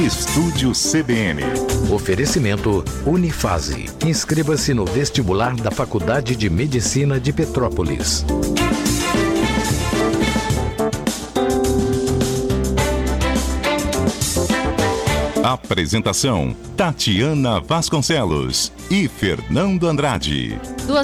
Estúdio CBN. Oferecimento Unifase. Inscreva-se no vestibular da Faculdade de Medicina de Petrópolis. Apresentação: Tatiana Vasconcelos e Fernando Andrade.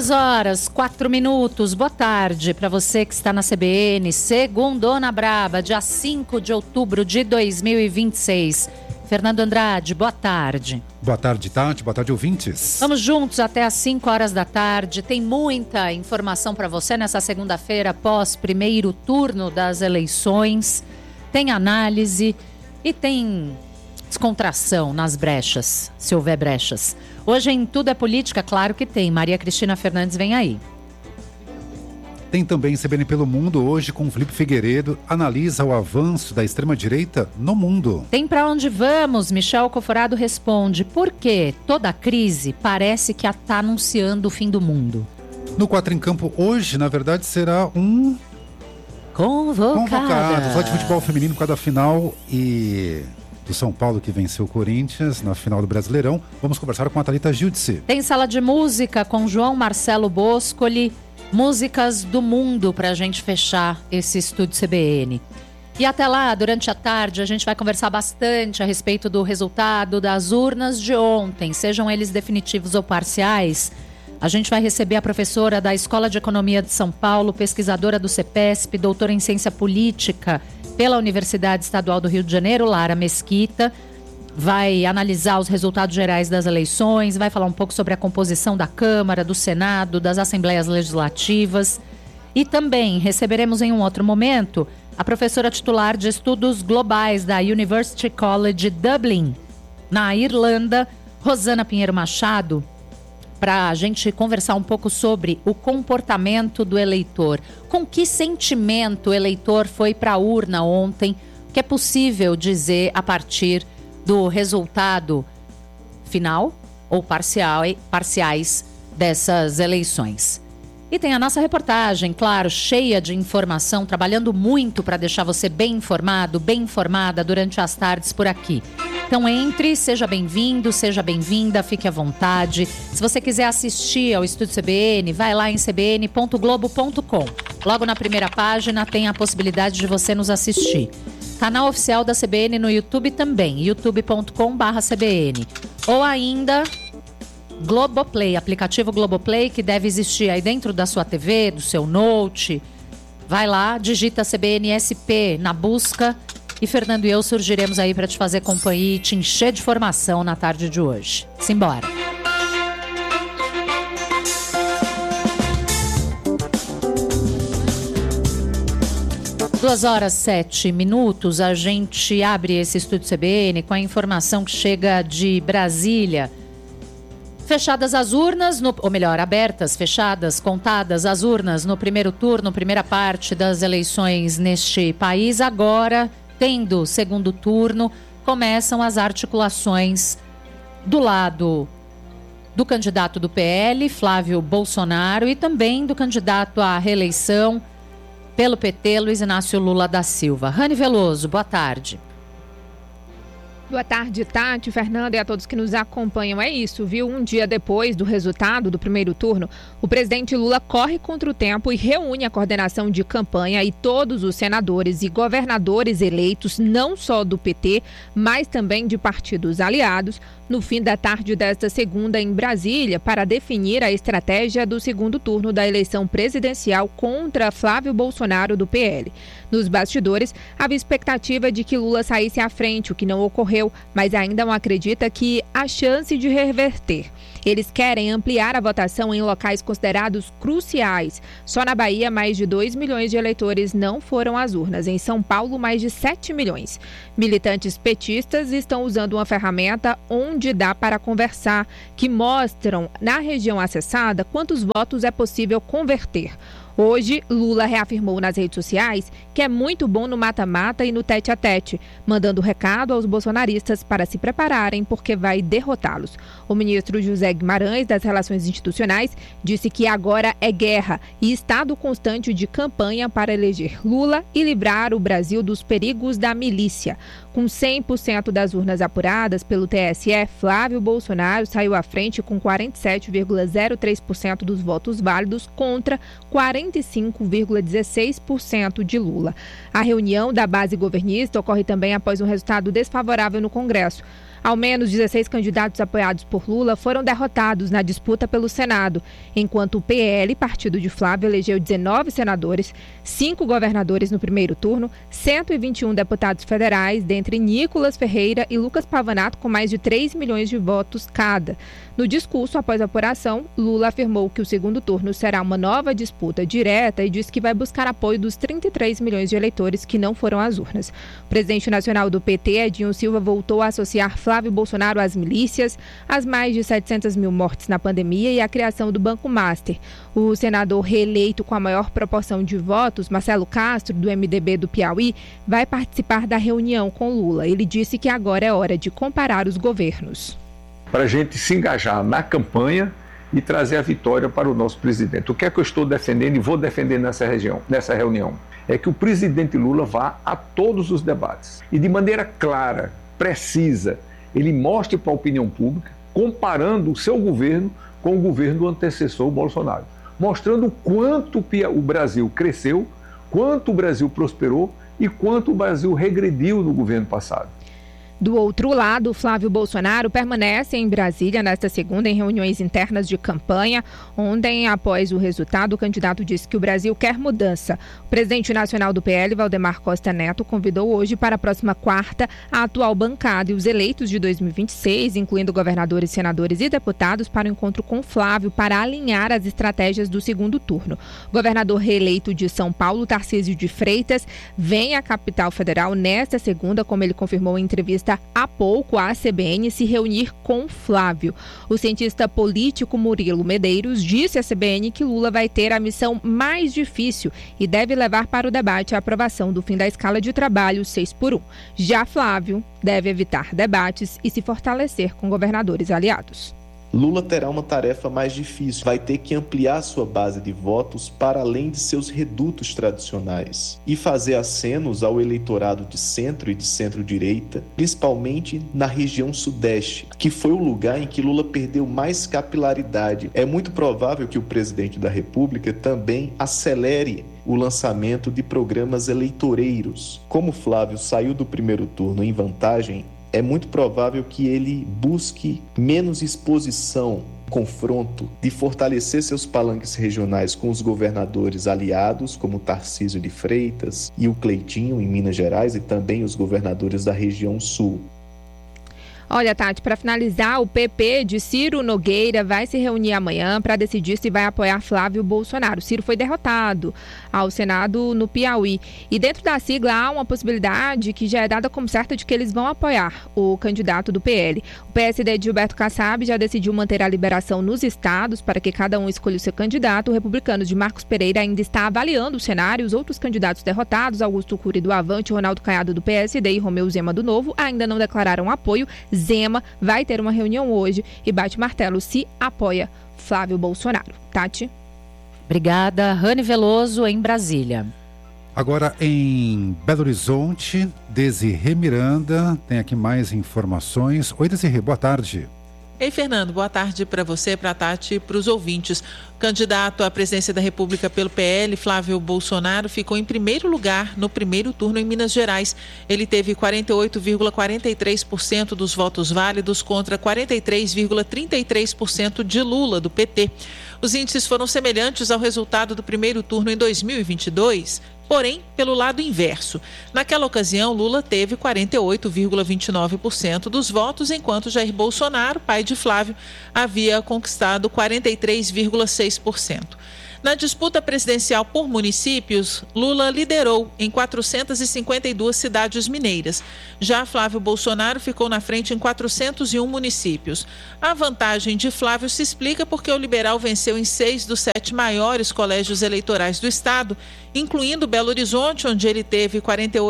2h04. Boa tarde para você que está na CBN, Segundona Braba, dia 5 de outubro de 2026. Fernando Andrade, boa tarde. Boa tarde, Tati. Boa tarde, ouvintes. Vamos juntos até às 5 horas da tarde. Tem muita informação para você nessa segunda-feira, após primeiro turno das eleições. Tem análise e tem descontração nas brechas, se houver brechas. Hoje em Tudo é Política, claro que tem. Maria Cristina Fernandes vem aí. Tem também CBN pelo Mundo, hoje com Felipe Figueiredo, analisa o avanço da extrema-direita no mundo. Tem Pra Onde Vamos? Michel Coforado responde, por que toda crise parece que está anunciando o fim do mundo? No 4 em Campo, hoje, na verdade, será um... Convocado. Só de futebol feminino por causa da final e... do São Paulo, que venceu o Corinthians na final do Brasileirão. Vamos conversar com a Thalita Giudice. Tem Sala de Música com João Marcelo Boscoli, músicas do mundo para a gente fechar esse Estúdio CBN. E até lá, durante a tarde, a gente vai conversar bastante a respeito do resultado das urnas de ontem, sejam eles definitivos ou parciais. A gente vai receber a professora da Escola de Economia de São Paulo, pesquisadora do CEPESP, doutora em Ciência Política pela Universidade Estadual do Rio de Janeiro, Lara Mesquita. Vai analisar os resultados gerais das eleições, vai falar um pouco sobre a composição da Câmara, do Senado, das Assembleias Legislativas. E também receberemos em um outro momento a professora titular de Estudos Globais da University College Dublin, na Irlanda, Rosana Pinheiro Machado, para a gente conversar um pouco sobre o comportamento do eleitor. Com que sentimento o eleitor foi para a urna ontem? O que é possível dizer a partir do resultado final ou parciais dessas eleições. E tem a nossa reportagem, claro, cheia de informação, trabalhando muito para deixar você bem informado, bem informada durante as tardes por aqui. Então entre, seja bem-vindo, seja bem-vinda, fique à vontade. Se você quiser assistir ao Estúdio CBN, vai lá em cbn.globo.com. Logo na primeira página tem a possibilidade de você nos assistir. Canal oficial da CBN no YouTube também, youtube.com/CBN. Ou ainda Globoplay, aplicativo Globoplay que deve existir aí dentro da sua TV, do seu Note. Vai lá, digita CBN-SP na busca e Fernando e eu surgiremos aí para te fazer companhia e te encher de informação na tarde de hoje. Simbora! Duas horas 7 minutos, a gente abre esse Estúdio CBN com a informação que chega de Brasília. Fechadas as urnas, abertas, fechadas, contadas as urnas no primeiro turno, primeira parte das eleições neste país. Agora, tendo segundo turno, começam as articulações do lado do candidato do PL, Flávio Bolsonaro, e também do candidato à reeleição pelo PT, Luiz Inácio Lula da Silva. Rani Veloso, boa tarde. Boa tarde, Tati, Fernanda e a todos que nos acompanham. É isso, viu? Um dia depois do resultado do primeiro turno, o presidente Lula corre contra o tempo e reúne a coordenação de campanha e todos os senadores e governadores eleitos, não só do PT, mas também de partidos aliados, no fim da tarde desta segunda em Brasília, para definir a estratégia do segundo turno da eleição presidencial contra Flávio Bolsonaro do PL. Nos bastidores, havia expectativa de que Lula saísse à frente, o que não ocorreu, mas ainda não acredita que há chance de reverter. Eles querem ampliar a votação em locais considerados cruciais. Só na Bahia, mais de 2 milhões de eleitores não foram às urnas. Em São Paulo, mais de 7 milhões. Militantes petistas estão usando uma ferramenta onde dá para conversar, que mostram na região acessada quantos votos é possível converter. Hoje, Lula reafirmou nas redes sociais que é muito bom no mata-mata e no tete-a-tete, mandando recado aos bolsonaristas para se prepararem porque vai derrotá-los. O ministro José Guimarães, das Relações Institucionais, disse que agora é guerra e estado constante de campanha para eleger Lula e livrar o Brasil dos perigos da milícia. Com 100% das urnas apuradas pelo TSE, Flávio Bolsonaro saiu à frente com 47,03% dos votos válidos contra 45,16% de Lula. A reunião da base governista ocorre também após um resultado desfavorável no Congresso. Ao menos 16 candidatos apoiados por Lula foram derrotados na disputa pelo Senado, enquanto o PL, partido de Flávio, elegeu 19 senadores, 5 governadores no primeiro turno, 121 deputados federais, dentre Nicolas Ferreira e Lucas Pavanato, com mais de 3 milhões de votos cada. No discurso após a apuração, Lula afirmou que o segundo turno será uma nova disputa direta e disse que vai buscar apoio dos 33 milhões de eleitores que não foram às urnas. O presidente nacional do PT, Edinho Silva, voltou a associar Flávio Bolsonaro às milícias, às mais de 700 mil mortes na pandemia e à criação do Banco Master. O senador reeleito com a maior proporção de votos, Marcelo Castro, do MDB do Piauí, vai participar da reunião com Lula. Ele disse que agora é hora de comparar os governos. Para a gente se engajar na campanha e trazer a vitória para o nosso presidente. O que é que eu estou defendendo e vou defender nessa reunião? É que o presidente Lula vá a todos os debates e de maneira clara, precisa, ele mostre para a opinião pública, comparando o seu governo com o governo do antecessor Bolsonaro, mostrando o quanto o Brasil cresceu, quanto o Brasil prosperou e quanto o Brasil regrediu no governo passado. Do outro lado, Flávio Bolsonaro permanece em Brasília nesta segunda em reuniões internas de campanha. Ontem, após o resultado, o candidato disse que o Brasil quer mudança. O presidente nacional do PL, Valdemar Costa Neto, convidou hoje para a próxima quarta a atual bancada e os eleitos de 2026, incluindo governadores, senadores e deputados, para o encontro com Flávio para alinhar as estratégias do segundo turno. O governador reeleito de São Paulo, Tarcísio de Freitas, vem à capital federal nesta segunda, como ele confirmou em entrevista há pouco à CBN, se reunir com Flávio. O cientista político Murilo Medeiros disse à CBN que Lula vai ter a missão mais difícil e deve levar para o debate a aprovação do fim da escala de trabalho 6x1. Já Flávio deve evitar debates e se fortalecer com governadores aliados. Lula terá uma tarefa mais difícil, vai ter que ampliar sua base de votos para além de seus redutos tradicionais e fazer acenos ao eleitorado de centro e de centro-direita, principalmente na região sudeste, que foi o lugar em que Lula perdeu mais capilaridade. É muito provável que o presidente da República também acelere o lançamento de programas eleitoreiros. Como Flávio saiu do primeiro turno em vantagem, é muito provável que ele busque menos exposição, confronto, de fortalecer seus palanques regionais com os governadores aliados, como Tarcísio de Freitas e o Cleitinho, em Minas Gerais, e também os governadores da região sul. Olha, Tati, para finalizar, o PP de Ciro Nogueira vai se reunir amanhã para decidir se vai apoiar Flávio Bolsonaro. Ciro foi derrotado ao Senado no Piauí. E dentro da sigla há uma possibilidade que já é dada como certa de que eles vão apoiar o candidato do PL. O PSD de Gilberto Kassab já decidiu manter a liberação nos estados para que cada um escolha o seu candidato. O republicano de Marcos Pereira ainda está avaliando o cenário. Os outros candidatos derrotados, Augusto Cury do Avante, Ronaldo Caiado do PSD e Romeu Zema do Novo, ainda não declararam apoio. Zema vai ter uma reunião hoje e bate martelo se apoia Flávio Bolsonaro. Tati? Obrigada. Rani Veloso, em Brasília. Agora em Belo Horizonte, Desirê Miranda tem aqui mais informações. Oi, Desirê, boa tarde. Ei, Fernando, boa tarde para você, para a Tati e para os ouvintes. O candidato à presidência da República pelo PL, Flávio Bolsonaro, ficou em primeiro lugar no primeiro turno em Minas Gerais. Ele teve 48,43% dos votos válidos contra 43,33% de Lula, do PT. Os índices foram semelhantes ao resultado do primeiro turno em 2022, porém, pelo lado inverso. Naquela ocasião, Lula teve 48,29% dos votos, enquanto Jair Bolsonaro, pai de Flávio, havia conquistado 43,6%. Na disputa presidencial por municípios, Lula liderou em 452 cidades mineiras. Já Flávio Bolsonaro ficou na frente em 401 municípios. A vantagem de Flávio se explica porque o liberal venceu em 6 dos 7 maiores colégios eleitorais do estado, incluindo Belo Horizonte, onde ele teve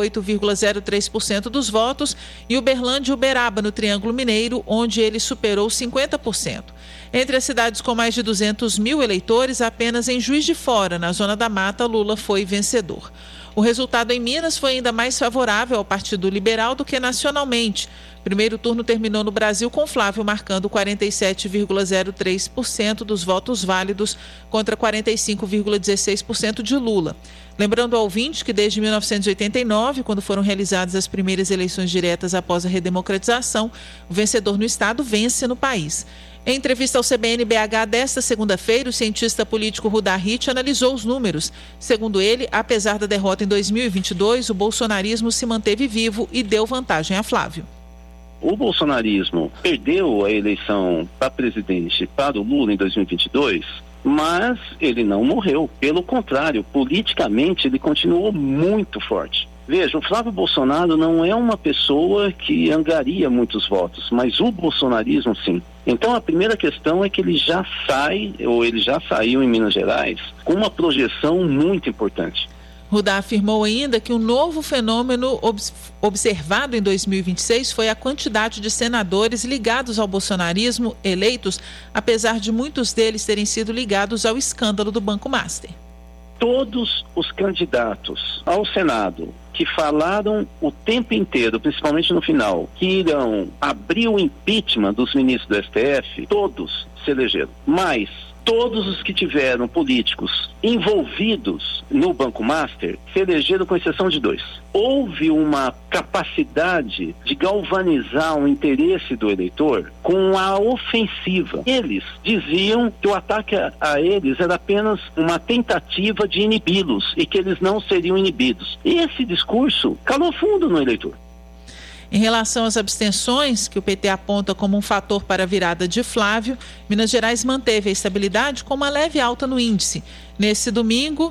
48,03% dos votos, e Uberlândia e Uberaba, no Triângulo Mineiro, onde ele superou 50%. Entre as cidades com mais de 200 mil eleitores, apenas em Juiz de Fora, na Zona da Mata, Lula foi vencedor. O resultado em Minas foi ainda mais favorável ao Partido Liberal do que nacionalmente. O primeiro turno terminou no Brasil com Flávio marcando 47,03% dos votos válidos contra 45,16% de Lula. Lembrando ao ouvinte que desde 1989, quando foram realizadas as primeiras eleições diretas após a redemocratização, o vencedor no estado vence no país. Em entrevista ao CBN-BH desta segunda-feira, o cientista político Rudá Hit analisou os números. Segundo ele, apesar da derrota em 2022, o bolsonarismo se manteve vivo e deu vantagem a Flávio. O bolsonarismo perdeu a eleição para presidente para o Lula em 2022, mas ele não morreu. Pelo contrário, politicamente ele continuou muito forte. Veja, o Flávio Bolsonaro não é uma pessoa que angaria muitos votos, mas o bolsonarismo sim. Então a primeira questão é que ele já saiu em Minas Gerais com uma projeção muito importante. Rudá afirmou ainda que um novo fenômeno observado em 2026 foi a quantidade de senadores ligados ao bolsonarismo eleitos, apesar de muitos deles terem sido ligados ao escândalo do Banco Master. Todos os candidatos ao Senado que falaram o tempo inteiro, principalmente no final, que irão abrir o impeachment dos ministros do STF, todos se elegeram. Mas todos os que tiveram políticos envolvidos no Banco Master se elegeram com exceção de 2. Houve uma capacidade de galvanizar o interesse do eleitor com a ofensiva. Eles diziam que o ataque a eles era apenas uma tentativa de inibi-los e que eles não seriam inibidos. Esse discurso calou fundo no eleitor. Em relação às abstenções, que o PT aponta como um fator para a virada de Flávio, Minas Gerais manteve a estabilidade com uma leve alta no índice. Nesse domingo,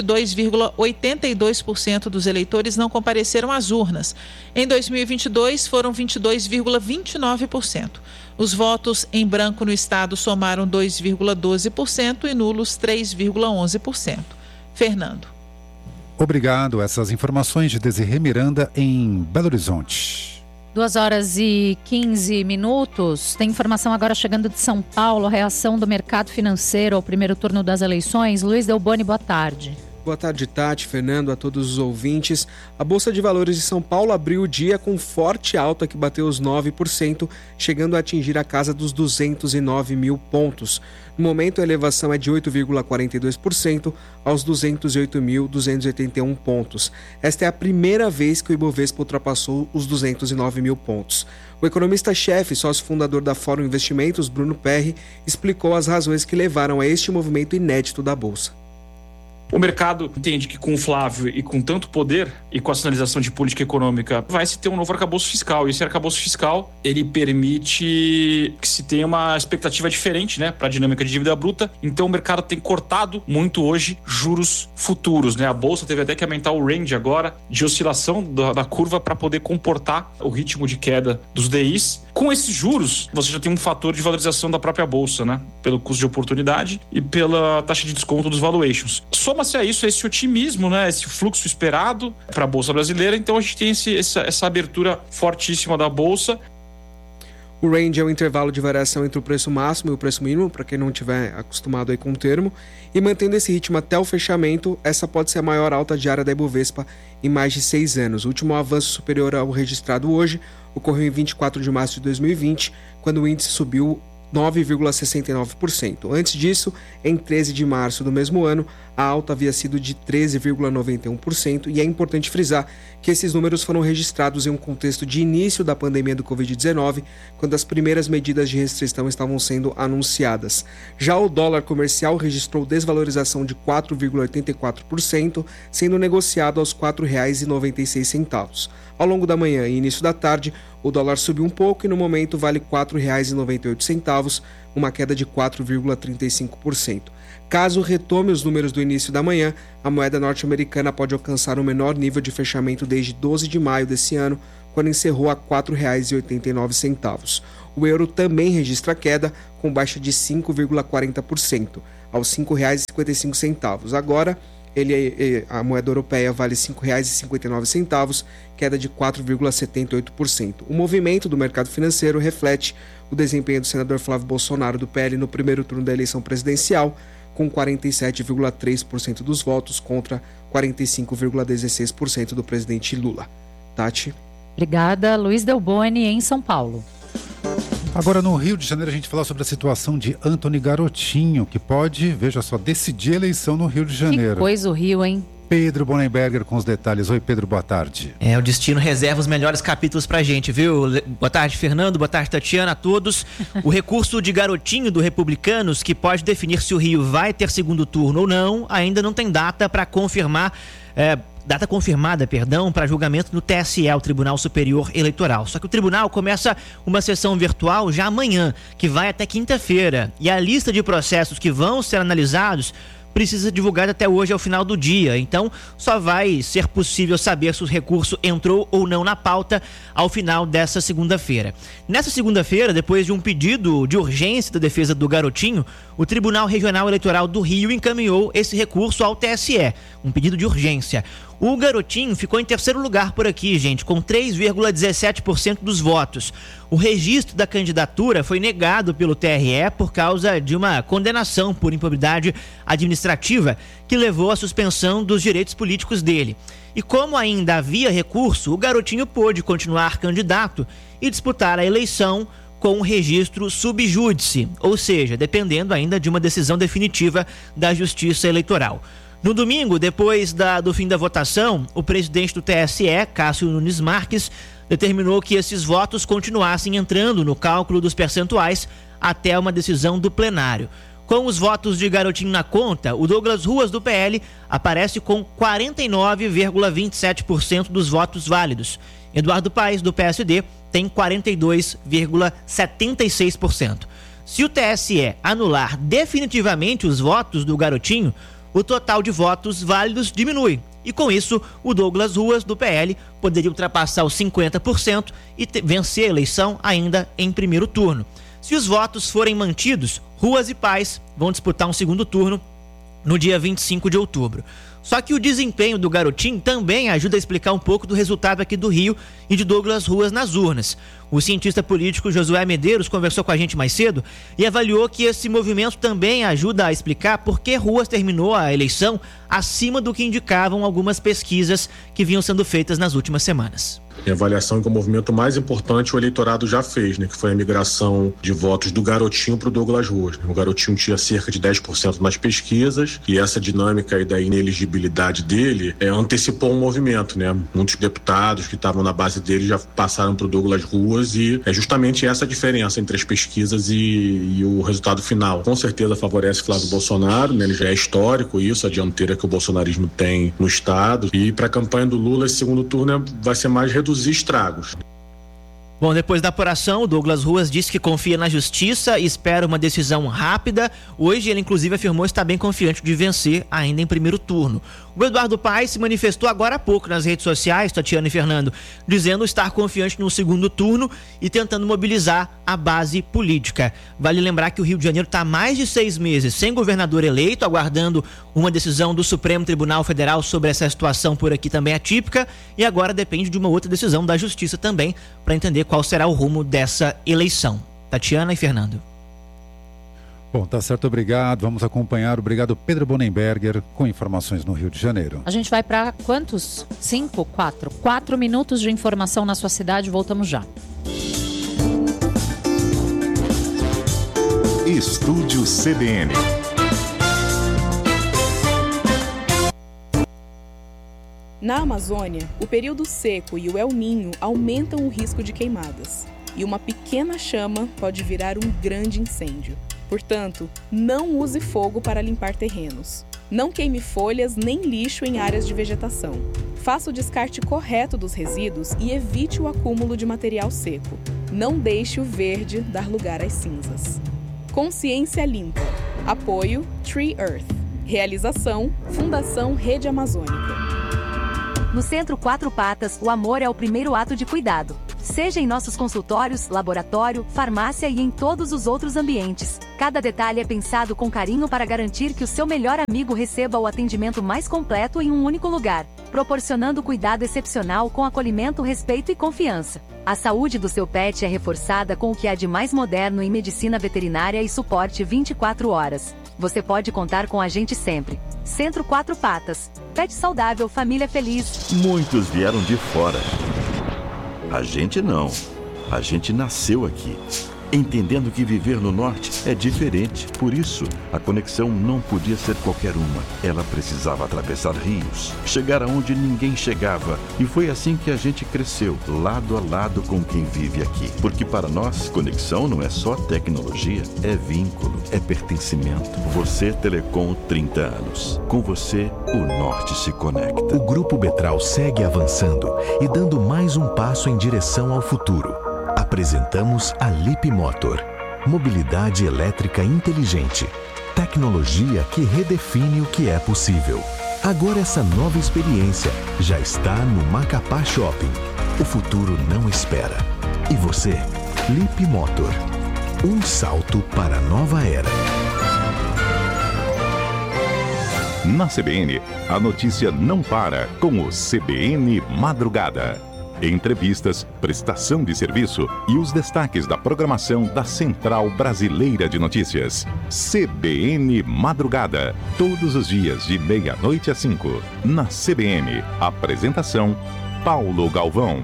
22,82% dos eleitores não compareceram às urnas. Em 2022, foram 22,29%. Os votos em branco no estado somaram 2,12% e nulos 3,11%. Fernando. Obrigado. Essas informações de Desirê Miranda em Belo Horizonte. 2h15. Tem informação agora chegando de São Paulo, a reação do mercado financeiro ao primeiro turno das eleições. Luiz Delboni, boa tarde. Boa tarde, Tati, Fernando, a todos os ouvintes. A Bolsa de Valores de São Paulo abriu o dia com forte alta que bateu os 9%, chegando a atingir a casa dos 209 mil pontos. No momento, a elevação é de 8,42% aos 208.281 pontos. Esta é a primeira vez que o Ibovespa ultrapassou os 209 mil pontos. O economista-chefe, sócio fundador da Fórum Investimentos, Bruno Perri, explicou as razões que levaram a este movimento inédito da Bolsa. O mercado entende que com o Flávio e com tanto poder e com a sinalização de política econômica vai se ter um novo arcabouço fiscal. E esse arcabouço fiscal, ele permite que se tenha uma expectativa diferente, né, para a dinâmica de dívida bruta. Então o mercado tem cortado muito hoje juros futuros, né? A Bolsa teve até que aumentar o range agora de oscilação da curva para poder comportar o ritmo de queda dos DIs. Com esses juros, você já tem um fator de valorização da própria Bolsa, né? Pelo custo de oportunidade e pela taxa de desconto dos valuations. Soma-se a isso, esse otimismo, né? Esse fluxo esperado para a Bolsa brasileira. Então a gente tem essa abertura fortíssima da Bolsa. O range é o intervalo de variação entre o preço máximo e o preço mínimo, para quem não estiver acostumado aí com o termo. E mantendo esse ritmo até o fechamento, essa pode ser a maior alta diária da Ibovespa em mais de 6 anos. O último avanço superior ao registrado hoje ocorreu em 24 de março de 2020, quando o índice subiu 9,69%. Antes disso, em 13 de março do mesmo ano, a alta havia sido de 13,91%, e é importante frisar que esses números foram registrados em um contexto de início da pandemia do Covid-19, quando as primeiras medidas de restrição estavam sendo anunciadas. Já o dólar comercial registrou desvalorização de 4,84%, sendo negociado aos R$ 4,96. Ao longo da manhã e início da tarde, o dólar subiu um pouco e no momento vale R$ 4,98, uma queda de 4,35%. Caso retome os números do início da manhã, a moeda norte-americana pode alcançar o menor nível de fechamento desde 12 de maio desse ano, quando encerrou a R$ 4,89. O euro também registra queda, com baixa de 5,40%, aos R$ 5,55. Agora, a moeda europeia vale R$ 5,59, queda de 4,78%. O movimento do mercado financeiro reflete o desempenho do senador Flávio Bolsonaro, do PL, no primeiro turno da eleição presidencial, com 47,3% dos votos contra 45,16% do presidente Lula. Tati. Obrigada. Luiz Delboni, em São Paulo. Agora, no Rio de Janeiro, a gente fala sobre a situação de Antony Garotinho, que pode, veja só, decidir a eleição no Rio de Janeiro. Que coisa o Rio, hein? Pedro Bonenberger com os detalhes. Oi, Pedro, boa tarde. O Destino reserva os melhores capítulos pra gente, viu? Boa tarde, Fernando, boa tarde, Tatiana, a todos. O recurso de Garotinho do Republicanos, que pode definir se o Rio vai ter segundo turno ou não, ainda não tem data para confirmar... Data confirmada, para julgamento no TSE, o Tribunal Superior Eleitoral. Só que o tribunal começa uma sessão virtual já amanhã, que vai até quinta-feira. E a lista de processos que vão ser analisados precisa ser divulgada até hoje, ao final do dia. Então, só vai ser possível saber se o recurso entrou ou não na pauta ao final dessa segunda-feira. Nessa segunda-feira, depois de um pedido de urgência da defesa do Garotinho, o Tribunal Regional Eleitoral do Rio encaminhou esse recurso ao TSE, um pedido de urgência. O Garotinho ficou em terceiro lugar por aqui, gente, com 3,17% dos votos. O registro da candidatura foi negado pelo TRE por causa de uma condenação por improbidade administrativa que levou à suspensão dos direitos políticos dele. E como ainda havia recurso, o Garotinho pôde continuar candidato e disputar a eleição com o registro sub judice, ou seja, dependendo ainda de uma decisão definitiva da Justiça Eleitoral. No domingo, depois do fim da votação, o presidente do TSE, Cássio Nunes Marques, determinou que esses votos continuassem entrando no cálculo dos percentuais até uma decisão do plenário. Com os votos de Garotinho na conta, o Douglas Ruas, do PL, aparece com 49,27% dos votos válidos. Eduardo Paes, do PSD, tem 42,76%. Se o TSE anular definitivamente os votos do Garotinho, o total de votos válidos diminui. E com isso, o Douglas Ruas, do PL, poderia ultrapassar os 50% e vencer a eleição ainda em primeiro turno. Se os votos forem mantidos, Ruas e Paes vão disputar um segundo turno no dia 25 de outubro. Só que o desempenho do Garotinho também ajuda a explicar um pouco do resultado aqui do Rio e de Douglas Ruas nas urnas. O cientista político Josué Medeiros conversou com a gente mais cedo e avaliou que esse movimento também ajuda a explicar por que Ruas terminou a eleição acima do que indicavam algumas pesquisas que vinham sendo feitas nas últimas semanas. Minha avaliação é que o movimento mais importante o eleitorado já fez, que foi a migração de votos do Garotinho para o Douglas Ruas. O Garotinho tinha cerca de 10% nas pesquisas e essa dinâmica aí da ineligibilidade dele antecipou um movimento, Muitos deputados que estavam na base dele já passaram para o Douglas Ruas e é justamente essa a diferença entre as pesquisas e o resultado final. Com certeza favorece Flávio Bolsonaro, ele já é histórico isso, a dianteira que o bolsonarismo tem no estado, e para a campanha do Lula esse segundo turno vai ser mais reduzir estragos. Bom, depois da apuração, o Douglas Ruas disse que confia na justiça e espera uma decisão rápida. Hoje ele inclusive afirmou estar bem confiante de vencer ainda em primeiro turno. O Eduardo Paes se manifestou agora há pouco nas redes sociais, Tatiana e Fernando, dizendo estar confiante no segundo turno e tentando mobilizar a base política. Vale lembrar que o Rio de Janeiro está há mais de 6 meses sem governador eleito, aguardando uma decisão do Supremo Tribunal Federal sobre essa situação por aqui também atípica, e agora depende de uma outra decisão da Justiça também para entender qual será o rumo dessa eleição. Tatiana e Fernando. Bom, tá certo, obrigado. Vamos acompanhar. Obrigado, Pedro Bonenberger, com informações no Rio de Janeiro. A gente vai para quantos? 5? 4? 4 minutos de informação na sua cidade. Voltamos já. Estúdio CBN. Na Amazônia, o período seco e o El Niño aumentam o risco de queimadas. E uma pequena chama pode virar um grande incêndio. Portanto, não use fogo para limpar terrenos. Não queime folhas nem lixo em áreas de vegetação. Faça o descarte correto dos resíduos e evite o acúmulo de material seco. Não deixe o verde dar lugar às cinzas. Consciência Limpa. Apoio Tree Earth. Realização Fundação Rede Amazônica. No Centro Quatro Patas, o amor é o primeiro ato de cuidado. Seja em nossos consultórios, laboratório, farmácia e em todos os outros ambientes. Cada detalhe é pensado com carinho para garantir que o seu melhor amigo receba o atendimento mais completo em um único lugar, proporcionando cuidado excepcional com acolhimento, respeito e confiança. A saúde do seu pet é reforçada com o que há de mais moderno em medicina veterinária e suporte 24 horas. Você pode contar com a gente sempre. Centro Quatro Patas. Pet saudável, família feliz. Muitos vieram de fora. A gente não. A gente nasceu aqui, entendendo que viver no norte é diferente. Por isso, a conexão não podia ser qualquer uma. Ela precisava atravessar rios, chegar aonde ninguém chegava. E foi assim que a gente cresceu, lado a lado com quem vive aqui. Porque para nós, conexão não é só tecnologia, é vínculo, é pertencimento. Você, Telecom, 30 anos. Com você, o norte se conecta. O Grupo Betral segue avançando e dando mais um passo em direção ao futuro. Apresentamos a Lipmotor, mobilidade elétrica inteligente, tecnologia que redefine o que é possível. Agora essa nova experiência já está no Macapá Shopping. O futuro não espera. E você? Lipmotor, um salto para a nova era. Na CBN, a notícia não para com o CBN Madrugada. Entrevistas, prestação de serviço e os destaques da programação da Central Brasileira de Notícias. CBN Madrugada, todos os dias de 00:30 às 5. Na CBN, apresentação Paulo Galvão.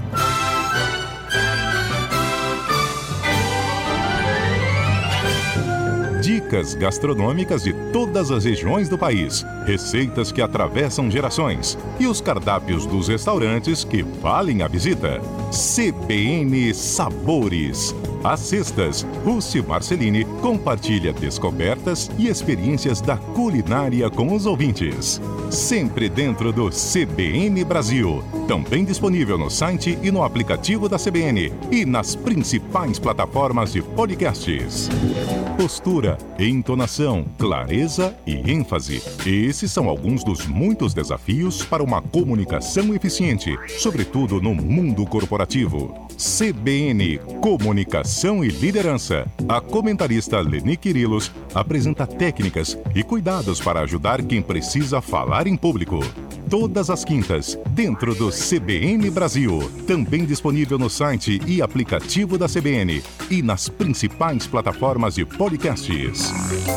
Dicas gastronômicas de todas as regiões do país, receitas que atravessam gerações e os cardápios dos restaurantes que valem a visita. CBN Sabores. Às sextas, Rússi Marcelini compartilha descobertas e experiências da culinária com os ouvintes. Sempre dentro do CBN Brasil. Também disponível no site e no aplicativo da CBN e nas principais plataformas de podcasts. Postura, entonação, clareza e ênfase. Esses são alguns dos muitos desafios para uma comunicação eficiente, sobretudo no mundo corporativo. CBN Comunicação e Liderança. A comentarista Leni Quirilos apresenta técnicas e cuidados para ajudar quem precisa falar em público. Todas as quintas, dentro do CBN Brasil. Também disponível no site e aplicativo da CBN e nas principais plataformas de podcasts.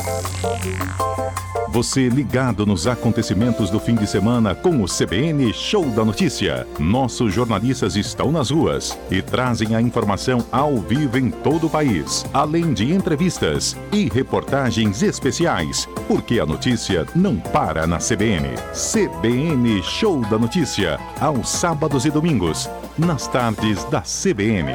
Você ligado nos acontecimentos do fim de semana com o CBN Show da Notícia. Nossos jornalistas estão nas ruas e trazem a informação ao vivo em todo o país, além de entrevistas e reportagens especiais, porque a notícia não para na CBN. CBN Show da Notícia, aos sábados e domingos, nas tardes da CBN.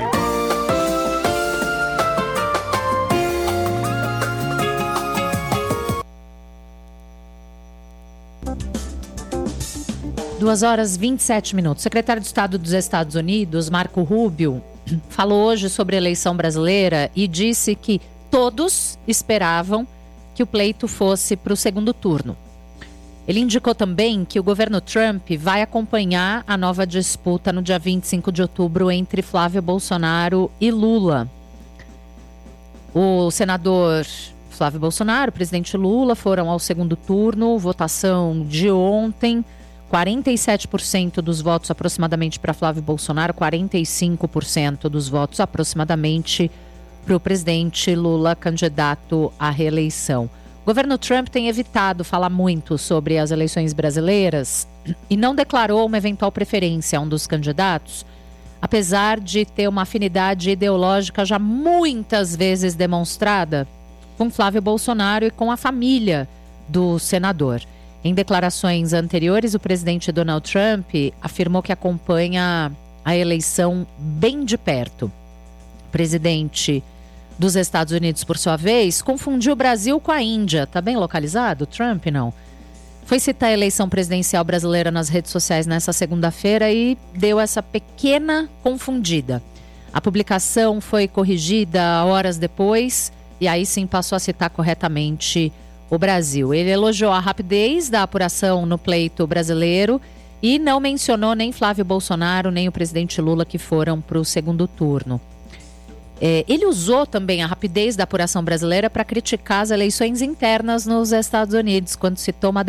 Duas horas e 27 minutos. O secretário de Estado dos Estados Unidos, Marco Rubio, falou hoje sobre a eleição brasileira e disse que todos esperavam que o pleito fosse para o segundo turno. Ele indicou também que o governo Trump vai acompanhar a nova disputa no dia 25 de outubro entre Flávio Bolsonaro e Lula. O senador Flávio Bolsonaro, o presidente Lula foram ao segundo turno, votação de ontem. 47% dos votos aproximadamente para Flávio Bolsonaro, 45% dos votos aproximadamente para o presidente Lula, candidato à reeleição. O governo Trump tem evitado falar muito sobre as eleições brasileiras e não declarou uma eventual preferência a um dos candidatos, apesar de ter uma afinidade ideológica já muitas vezes demonstrada com Flávio Bolsonaro e com a família do senador. Em declarações anteriores, o presidente Donald Trump afirmou que acompanha a eleição bem de perto. O presidente dos Estados Unidos, por sua vez, confundiu o Brasil com a Índia. Está bem localizado? Trump, não. Foi citar a eleição presidencial brasileira nas redes sociais nessa segunda-feira e deu essa pequena confundida. A publicação foi corrigida horas depois e aí sim passou a citar corretamente o Brasil. Ele elogiou a rapidez da apuração no pleito brasileiro e não mencionou nem Flávio Bolsonaro, nem o presidente Lula, que foram para o segundo turno. Ele usou também a rapidez da apuração brasileira para criticar as eleições internas nos Estados Unidos, quando citou uma